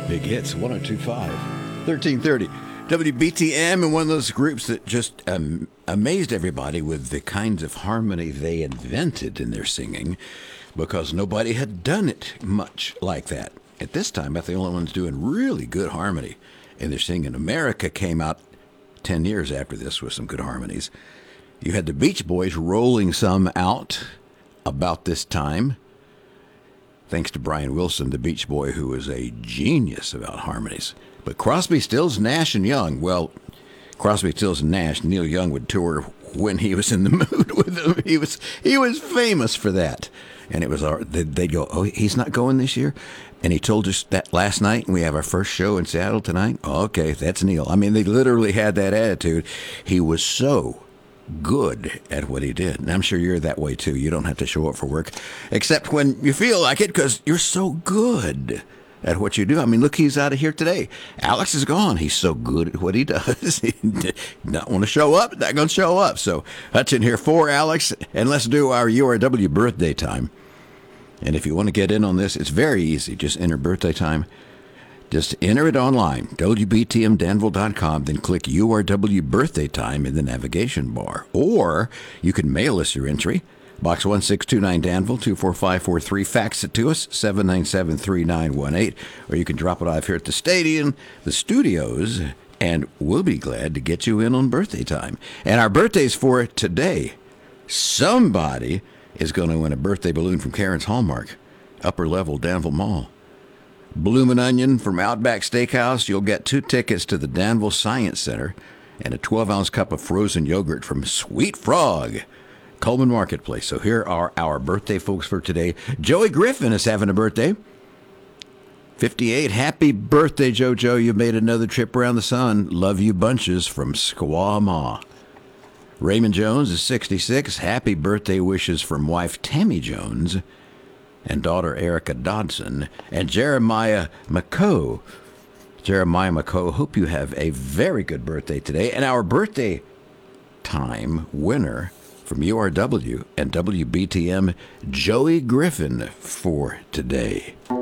Big Hits, 102.5, 1330. WBTM, and one of those groups that just amazed everybody with the kinds of harmony they invented in their singing, because nobody had done it much like that. At this time, I think the only ones doing really good harmony in their singing. America came out 10 years after this with some good harmonies. You had the Beach Boys rolling some out about this time, thanks to Brian Wilson, the Beach Boy, who was a genius about harmonies. But Crosby, Stills, Nash, and Young, well, Crosby, Stills, and Nash, Neil Young would tour when he was in the mood with them. He was famous for that. And it was they'd go, oh, he's not going this year? And he told us that last night, and we have our first show in Seattle tonight. Oh, okay, that's Neil. I mean, they literally had that attitude. He was so good at what he did. And I'm sure you're that way too. You don't have to show up for work, except when you feel like it, because you're so good at what you do. I mean, look, he's out of here today. Alex is gone. He's so good at what he does. He not want to show up, not going to show up. So Hutchin here for Alex, and let's do our URW birthday time. And if you want to get in on this, it's very easy. Just enter birthday time. Just enter it online, WBTMDanville.com, then click URW birthday time in the navigation bar. Or you can mail us your entry, Box 1629 Danville, 24543. Fax it to us, 797-3918. Or you can drop it off here at the stadium, the studios, and we'll be glad to get you in on birthday time. And our birthdays for today, somebody is going to win a birthday balloon from Karen's Hallmark, upper level Danville Mall. Bloomin' Onion from Outback Steakhouse. You'll get 2 tickets to the Danville Science Center and a 12-ounce cup of frozen yogurt from Sweet Frog, Coleman Marketplace. So here are our birthday folks for today. Joey Griffin is having a birthday. 58. Happy birthday, JoJo. You made another trip around the sun. Love you bunches from Squaw. Raymond Jones is 66. Happy birthday wishes from wife Tammy Jones and daughter Erica Dodson, and Jeremiah McCoe. Jeremiah McCoe, hope you have a very good birthday today. And our birthday time winner from URW and WBTM, Joey Griffin, for today.